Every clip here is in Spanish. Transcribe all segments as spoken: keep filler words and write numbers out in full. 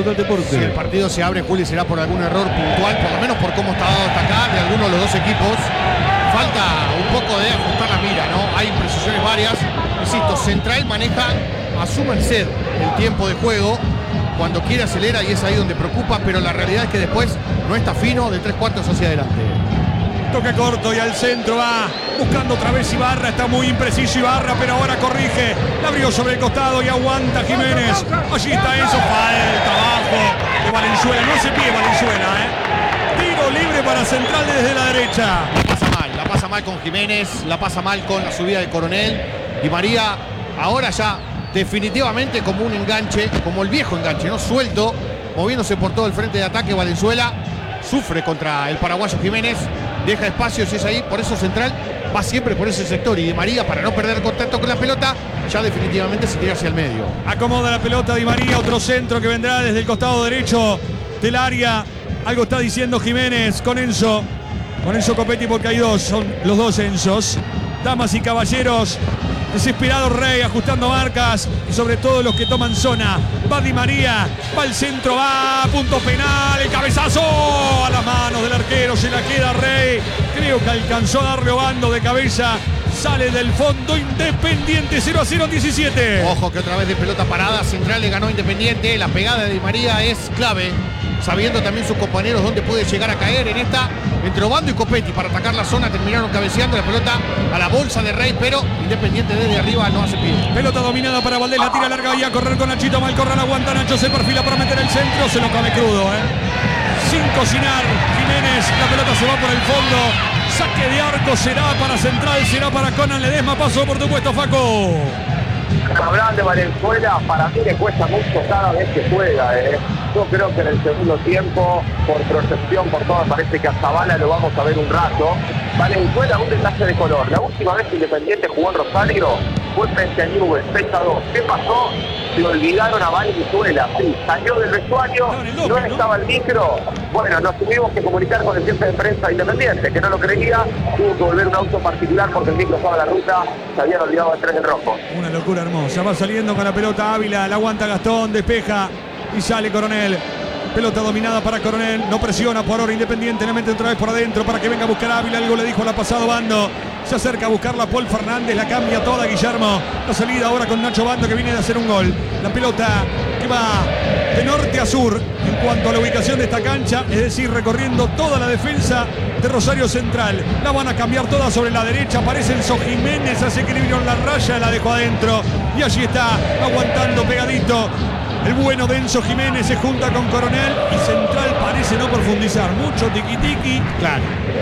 Total Deporte. Si el partido se abre, Juli, será por algún error puntual, por lo menos por cómo está dado hasta acá, de alguno de los dos equipos. Falta un poco de ajustar la mira, ¿no? Hay imprecisiones varias. Insisto, Central maneja a su merced el tiempo de juego. Cuando quiere acelera y es ahí donde preocupa, pero la realidad es que después no está fino de tres cuartos hacia adelante. Toque corto y al centro va buscando otra vez Ibarra. Está muy impreciso Ibarra, pero ahora corrige. La abrió sobre el costado y aguanta Jiménez. Allí está eso. Falta abajo de Valenzuela. No se pide Valenzuela, ¿eh? Tiro libre para Central desde la derecha. La pasa mal, la pasa mal con Jiménez, la pasa mal con la subida de Coronel. Y María ahora ya definitivamente como un enganche, como el viejo enganche, ¿no? Suelto, moviéndose por todo el frente de ataque. Valenzuela sufre contra el paraguayo Jiménez. Deja espacios y es ahí, por eso Central va siempre por ese sector. Y Di María, para no perder contacto con la pelota, ya definitivamente se tira hacia el medio. Acomoda la pelota Di María, otro centro que vendrá desde el costado derecho del área. Algo está diciendo Jiménez con Enzo. Con Enzo Copetti, porque hay dos, son los dos Enzos. Damas y caballeros, desesperado Rey, ajustando marcas y sobre todo los que toman zona. Va Di María, va al centro, va, punto penal, el cabezazo a las manos del arquero, se la queda Rey. Creo que alcanzó a darle bando de cabeza. Sale del fondo Independiente, cero a cero en diecisiete. Ojo que otra vez de pelota parada, Central le ganó Independiente. La pegada de Di María es clave, sabiendo también sus compañeros dónde puede llegar a caer en esta. Entre Obando y Copetti para atacar la zona, terminaron cabeceando la pelota a la bolsa de Rey, pero Independiente desde arriba no hace pie. Pelota dominada para Valdés, la tira larga y a correr con Nachito Malcorral, aguanta Nacho, se perfila para meter el centro, se lo come crudo, ¿eh? Sin cocinar, Jiménez, la pelota se va por el fondo, saque de arco será para Central, será para Conan Ledesma, pasó por tu puesto, Faco. Hablar de Valenzuela, para mí le cuesta mucho cada vez que juega, ¿eh? Yo creo que en el segundo tiempo, por proyección, por todo, parece que a Zavala lo vamos a ver un rato. Valenzuela, un detalle de color. La última vez que Independiente jugó en Rosario fue frente a Newell's, seis a dos. ¿Qué pasó? Se olvidaron a Valenzuela. Sí, salió del vestuario, no estaba el micro. Bueno, nos tuvimos que comunicar con el jefe de prensa de Independiente, que no lo creía. Tuvo que volver un auto particular porque el micro estaba a la ruta. Se habían olvidado de tres del rojo. Una locura hermosa. Va saliendo con la pelota Ávila, la aguanta Gastón, despeja. Y sale Coronel. Pelota dominada para Coronel. No presiona por ahora Independiente. Le mete otra vez por adentro para que venga a buscar a Ávila. Algo le dijo a la pasado Bando. Se acerca a buscarla Paul Fernández. La cambia toda Guillermo. La salida ahora con Nacho Bando, que viene de hacer un gol. La pelota que va de norte a sur en cuanto a la ubicación de esta cancha. Es decir, recorriendo toda la defensa de Rosario Central. La van a cambiar toda sobre la derecha. Aparece Enzo Jiménez. Hace equilibrio en la raya. La dejó adentro. Y allí está aguantando pegadito. El bueno de Enzo Jiménez se junta con Coronel y Central parece no profundizar. Mucho tiqui-tiqui. Claro.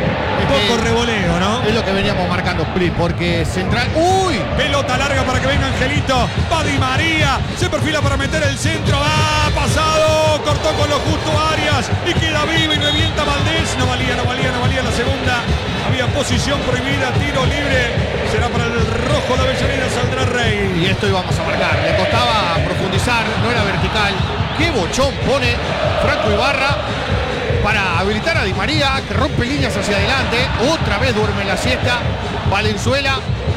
Poco Es revoleo, ¿no? Es lo que veníamos marcando, Split, porque Central... ¡Uy! Pelota larga para que venga Angelito. Va Di María. Se perfila para meter el centro. Va pasado. Cortó con lo justo Arias. Y queda vivo y revienta Valdés. No valía, no valía, no valía la segunda. Había posición prohibida. Tiro libre. Será para el rojo de Avellaneda. Saldrá Rey. Y esto íbamos a marcar. Le costaba profundizar, no era vertical. Qué bochón pone Franco Ibarra para habilitar a Di María, que rompe líneas hacia adelante. Otra vez duerme en la siesta. Valenzuela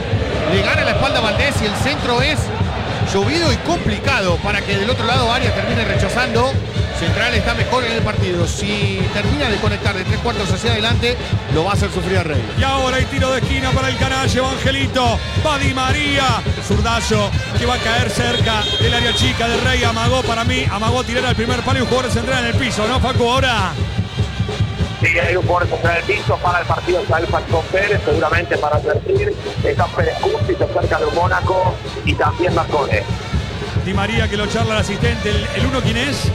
le gana la espalda a Valdés y el centro es llovido y complicado para que del otro lado Arias termine rechazando. Central está mejor en el partido. Si termina de conectar de tres cuartos hacia adelante, lo va a hacer sufrir a Rey. Y ahora hay tiro de esquina para el canalla Angelito. Va Di María. Zurdazo que va a caer cerca del área chica de Rey. Amagó para mí. Amagó a tirar al primer palo y un jugador de Central en el piso, ¿no, Facu? Ahora... Sí, hay un jugador contra el piso para el partido. Está el Falcón Pérez, seguramente para advertir. Está Pérez Custi, se acerca de Mónaco y también Marcone. Di María que lo charla el asistente. ¿El, el uno quién es?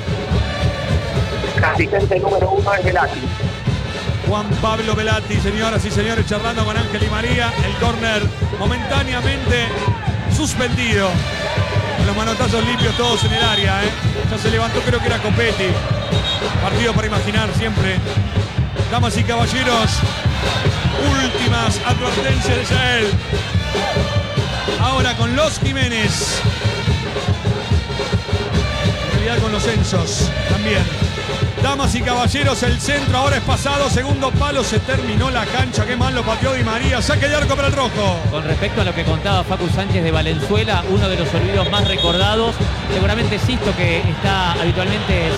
El asistente número uno es Velati. Juan Pablo Velati, señoras y señores, charlando con Ángel Di María. El córner momentáneamente suspendido. Los manotazos limpios todos en el área, ¿eh? Ya se levantó, creo que era Copetti. Partido para imaginar siempre. Damas y caballeros, últimas advertencias de Yael. Ahora con los Jiménez. En realidad con los Enzos también. Damas y caballeros, el centro ahora es pasado, segundo palo, se terminó la cancha, qué mal lo pateó Di María, saque de arco para el rojo. Con respecto a lo que contaba Facu Sánchez de Valenzuela, uno de los olvidos más recordados, seguramente Sisto, que está habitualmente